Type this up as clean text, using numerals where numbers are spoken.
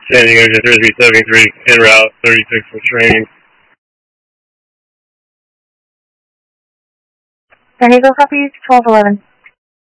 San Diego 3373 en route 36 for training. San Diego copies 1211.